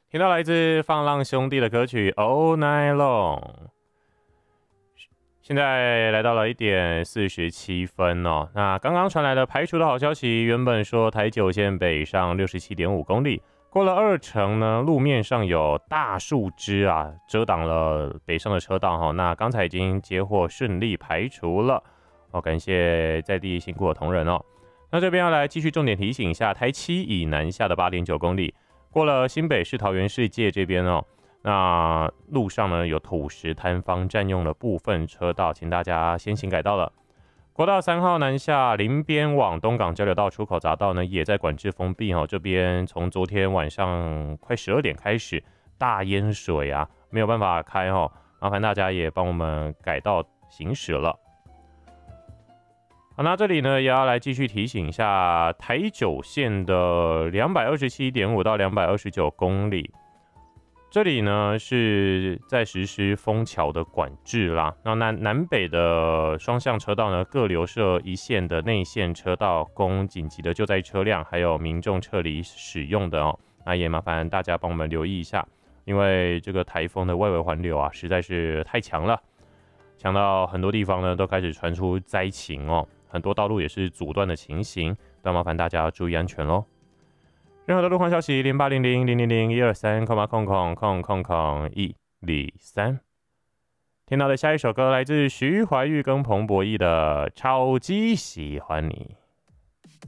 听到来自放浪兄弟的歌曲《All Night Long》。现在来到了1点47分哦。那刚刚传来的排除的好消息，原本说台九线北上67.5公里，过了2程呢，路面上有大树枝啊遮挡了北上的车道哈。那刚才已经接获顺利排除了哦，感谢在地辛苦的同仁哦。那这边要来继续重点提醒一下，台7以南下的8.9公里。过了新北市桃园世界这边哦，那路上呢有土石坍方占用了部分车道，请大家先行改道了。国道3号南下林边往东港交流道出口匝道呢也在管制封闭哦，这边从昨天晚上快12点开始大淹水啊，没有办法开哦，麻烦大家也帮我们改道行驶了。好，那这里呢也要来继续提醒一下台9线的227.5到229公里，这里呢是在实施封桥的管制啦。那南北的双向车道呢各留设一线的内线车道，供紧急的救灾车辆还有民众撤离使用的哦。那也麻烦大家帮我们留意一下，因为这个台风的外围环流啊实在是太强了，强到很多地方呢都开始传出灾情哦。很多道路也是阻断的情形，都要麻烦大家注意安全咯。任何的路况消息0800-000-123-123。听到的下一首歌来自徐怀钰跟彭博义的《超级喜欢你》。